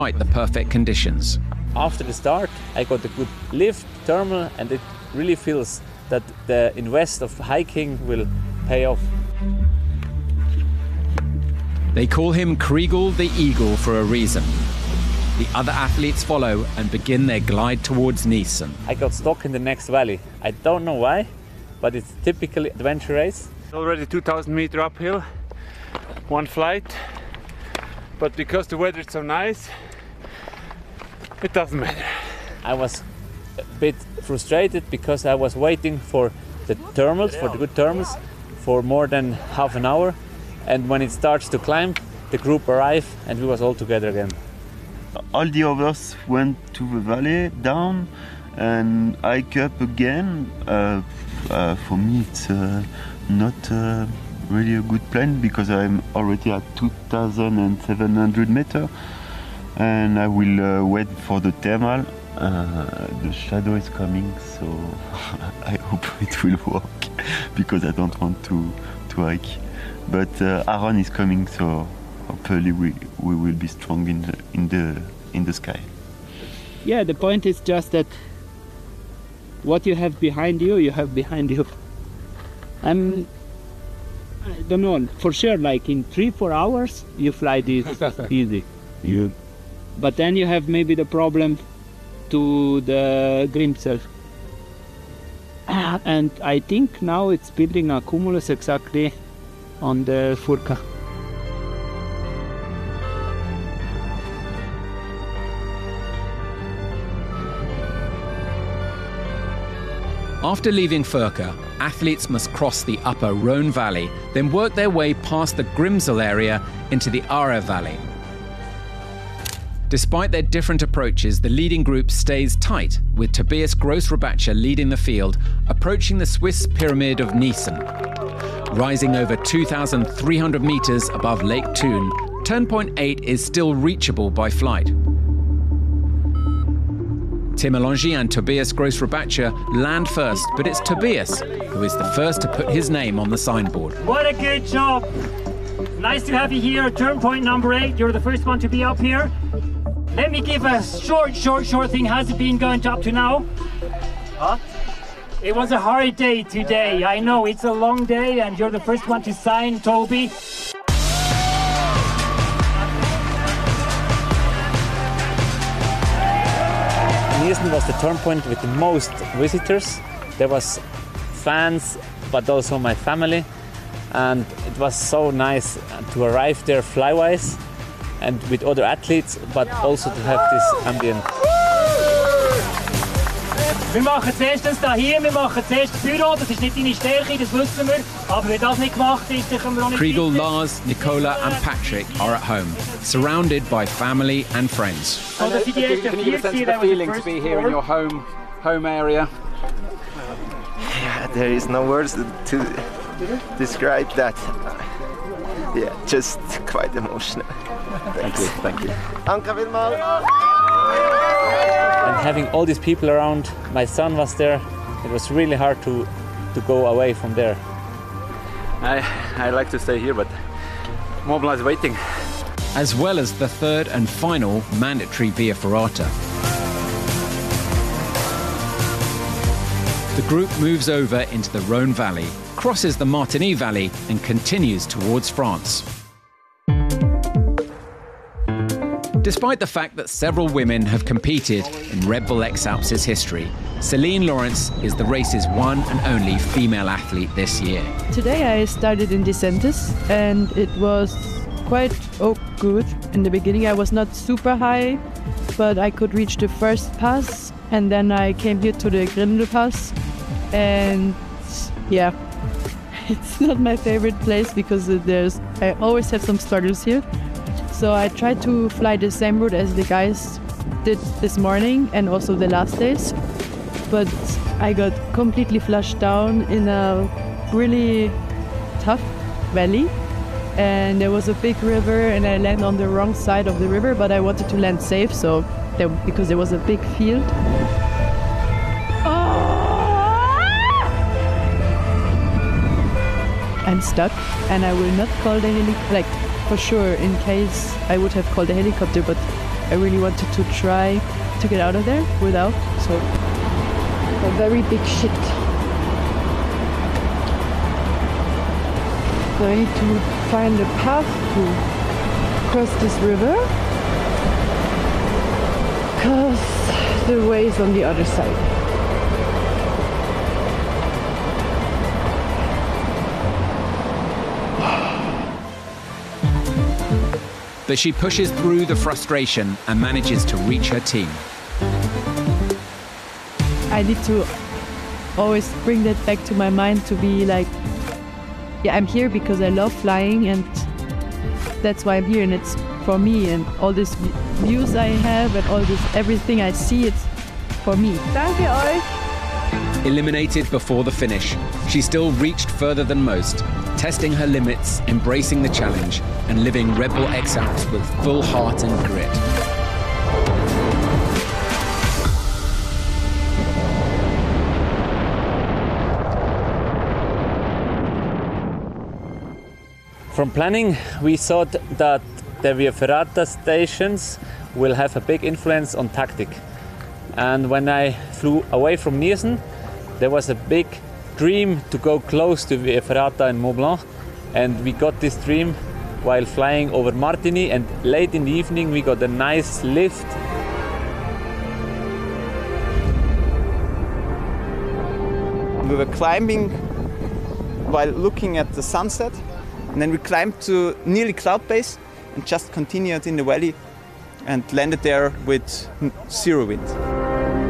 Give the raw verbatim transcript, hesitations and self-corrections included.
despite the perfect conditions. After the start, I got a good lift, thermal, and it really feels that the invest of hiking will pay off. They call him Kriegel the Eagle for a reason. The other athletes follow and begin their glide towards Nice. I got stuck in the next valley. I don't know why, but it's typically adventure race. Already two thousand meter uphill, one flight, but because the weather is so nice, it doesn't matter. I was a bit frustrated because I was waiting for the thermals, for the good thermals, for more than half an hour. And when it starts to climb, the group arrived and we was all together again. All the others went to the valley down and hike up again. Uh, uh, for me, it's uh, not uh, really a good plan because I'm already at two thousand seven hundred meters and I will uh, wait for the thermal. Uh, the shadow is coming, so I hope it will work because I don't want to, to hike. But uh, Aaron is coming, so hopefully we, we will be strong in the, in the in the sky. Yeah, the point is just that what you have behind you, you have behind you. I'm, I don't know, for sure, like in three, four hours, you fly this easy. Yeah. But then you have maybe the problem to the Grimsel. And I think now it's building a cumulus exactly on the Furka. After leaving Furka, athletes must cross the upper Rhone Valley, then work their way past the Grimsel area into the Aare Valley. Despite their different approaches, the leading group stays tight, with Tobias Grossrabacher leading the field, approaching the Swiss pyramid of Niesen. Rising over two thousand three hundred meters above Lake Thun, Turn Point eight is still reachable by flight. Tim Alongi and Tobias Grossrabacher land first, but it's Tobias who is the first to put his name on the signboard. What a good job! Nice to have you here at Turn Point number eight. You're the first one to be up here. Let me give a short, short, short thing. How's it been going up to now? Huh? It was a hard day today. I know it's a long day and you're the first one to sign, Toby. Niesen was the turn point with the most visitors. There was fans, but also my family. And it was so nice to arrive there flywise and with other athletes, but also to have this ambient. Wir machen zuerst das hier, wir machen zuerst das Büro, das ist nicht deine Stärke, das wissen wir. Aber wenn das nicht gemacht ist, dann können wir auch nicht. Kriegel, Lars, Nicola and Patrick are at home, surrounded by family and friends. So, das sind die ersten vier, the feeling to be here in your home, home area? Yeah, there is no words to describe that. Yeah, just quite emotional. Thank you, thank you. Danke vielmals. And having all these people around, my son was there, it was really hard to, to go away from there. I, I like to stay here, but Mobile is waiting. As well as the third and final mandatory Via Ferrata. The group moves over into the Rhone Valley, crosses the Martigny Valley and continues towards France. Despite the fact that several women have competed in Red Bull X-Alps' history, Céline Laurens is the race's one and only female athlete this year. Today I started in Descentes and it was quite oh, good. In the beginning I was not super high, but I could reach the first pass and then I came here to the Grindel Pass and yeah, it's not my favorite place because there's I always have some struggles here. So I tried to fly the same route as the guys did this morning and also the last days. But I got completely flushed down in a really tough valley. And there was a big river and I landed on the wrong side of the river, but I wanted to land safe, so there, because there was a big field. Oh! I'm stuck and I will not call the helicopter. Like, for sure, in case I would have called a helicopter, but I really wanted to try to get out of there without, so a very big shit. So I need to find a path to cross this river, because the way is on the other side. But she pushes through the frustration and manages to reach her team. I need to always bring that back to my mind, to be like, yeah, I'm here because I love flying and that's why I'm here, and it's for me, and all these views I have and all this, everything I see, it's for me. Danke euch! Eliminated before the finish, she still reached further than most, testing her limits, embracing the challenge, and living Red Bull X Alps with full heart and grit. From planning, we thought that the Via Ferrata stations will have a big influence on tactic. And when I flew away from Niersen, there was a big dream to go close to Via Ferrata and Mont Blanc, and we got this dream while flying over Martigny, and late in the evening we got a nice lift. We were climbing while looking at the sunset, and then we climbed to nearly cloud base and just continued in the valley and landed there with zero wind.